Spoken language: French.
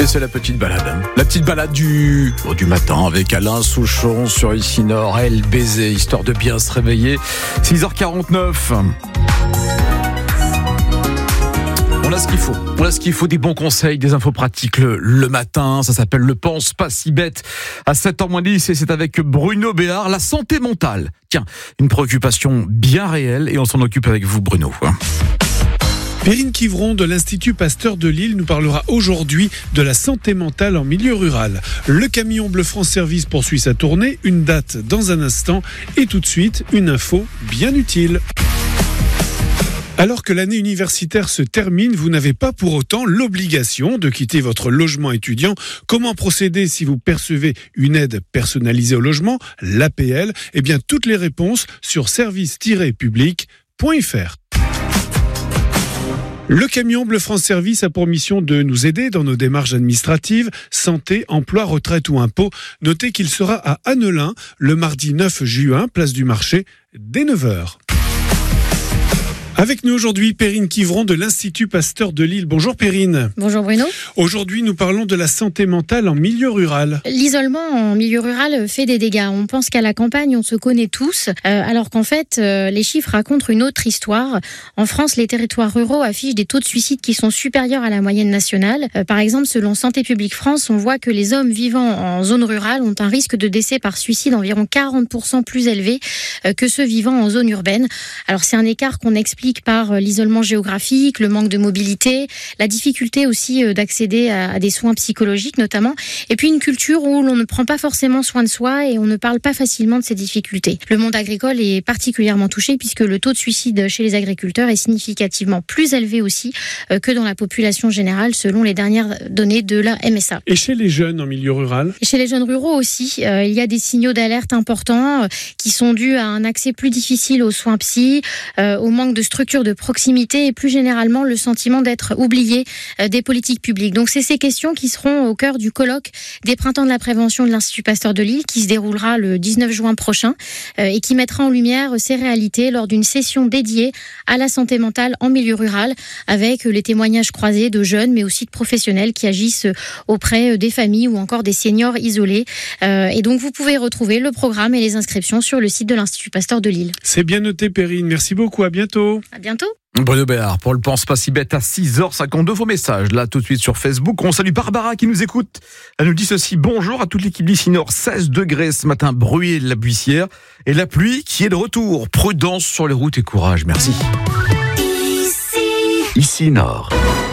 Et c'est la petite balade. La petite balade du matin avec Alain Souchon sur Ici Nord, Elle baiser, histoire de bien se réveiller. 6h49. On a ce qu'il faut, des bons conseils, des infos pratiques le matin. Ça s'appelle le Pense pas si bête à 7h10 et c'est avec Bruno Béard. La santé mentale. Tiens, une préoccupation bien réelle et on s'en occupe avec vous, Bruno. Perrine Quivron de l'Institut Pasteur de Lille nous parlera aujourd'hui de la santé mentale en milieu rural. Le camion Bleu France Service poursuit sa tournée, une date dans un instant et tout de suite une info bien utile. Alors que l'année universitaire se termine, vous n'avez pas pour autant l'obligation de quitter votre logement étudiant. Comment procéder si vous percevez une aide personnalisée au logement, l'APL ? Eh bien, toutes les réponses sur service-public.fr. Le camion Bleu France Service a pour mission de nous aider dans nos démarches administratives, santé, emploi, retraite ou impôts. Notez qu'il sera à Annelin le mardi 9 juin, place du marché, dès 9h. Avec nous aujourd'hui, Perrine Quivron de l'Institut Pasteur de Lille. Bonjour Perrine. Bonjour Bruno. Aujourd'hui, nous parlons de la santé mentale en milieu rural. L'isolement en milieu rural fait des dégâts. On pense qu'à la campagne, on se connaît tous, alors qu'en fait, les chiffres racontent une autre histoire. En France, les territoires ruraux affichent des taux de suicide qui sont supérieurs à la moyenne nationale. Par exemple, selon Santé publique France, on voit que les hommes vivant en zone rurale ont un risque de décès par suicide environ 40% plus élevé que ceux vivant en zone urbaine. Alors c'est un écart qu'on explique par l'isolement géographique, le manque de mobilité, la difficulté aussi d'accéder à des soins psychologiques notamment, et puis une culture où l'on ne prend pas forcément soin de soi et on ne parle pas facilement de ces difficultés. Le monde agricole est particulièrement touché puisque le taux de suicide chez les agriculteurs est significativement plus élevé aussi que dans la population générale selon les dernières données de la MSA. Et chez les jeunes en milieu rural ? Et chez les jeunes ruraux aussi, il y a des signaux d'alerte importants qui sont dus à un accès plus difficile aux soins psy, au manque de structure de proximité et plus généralement le sentiment d'être oublié des politiques publiques. Donc c'est ces questions qui seront au cœur du colloque des Printemps de la prévention de l'Institut Pasteur de Lille qui se déroulera le 19 juin prochain et qui mettra en lumière ces réalités lors d'une session dédiée à la santé mentale en milieu rural avec les témoignages croisés de jeunes mais aussi de professionnels qui agissent auprès des familles ou encore des seniors isolés. Et donc vous pouvez retrouver le programme et les inscriptions sur le site de l'Institut Pasteur de Lille. C'est bien noté Perrine, merci beaucoup, à bientôt. À bientôt. Bruno Béard pour le Pense pas si bête à 6h52. Vos messages là tout de suite sur Facebook. On salue Barbara qui nous écoute. Elle nous dit ceci: bonjour à toute l'équipe d'Ici Nord. 16 degrés ce matin, bruit de la buissière et la pluie qui est de retour. Prudence sur les routes et courage. Merci. Ici Nord.